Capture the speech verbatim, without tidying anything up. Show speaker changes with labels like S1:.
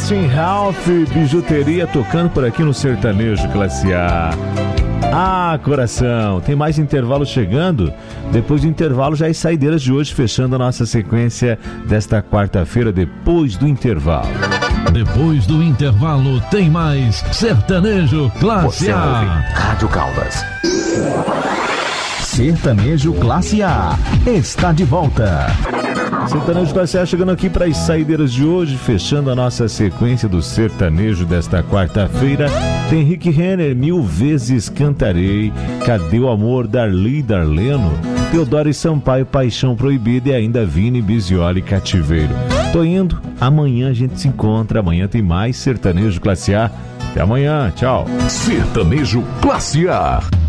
S1: Westinghouse Bijuteria tocando por aqui no Sertanejo Classe A. Ah, coração, tem mais intervalo chegando? Depois do intervalo já as saideiras de hoje, fechando a nossa sequência desta quarta-feira depois do intervalo.
S2: Depois do intervalo tem mais Sertanejo Classe
S3: Você
S2: A.
S3: ouve Rádio Caldas.
S4: Sertanejo Classe A está de volta.
S1: Sertanejo Classe A chegando aqui para as saideiras de hoje, fechando a nossa sequência do sertanejo desta quarta-feira. Tem Rick Renner, Mil Vezes Cantarei, Cadê o Amor, Darli Darleno, Teodoro e Sampaio, Paixão Proibida e ainda Vini Bizioli, Cativeiro. Tô indo, amanhã a gente se encontra, amanhã tem mais Sertanejo Classe A. Até amanhã, tchau.
S3: Sertanejo Classe A.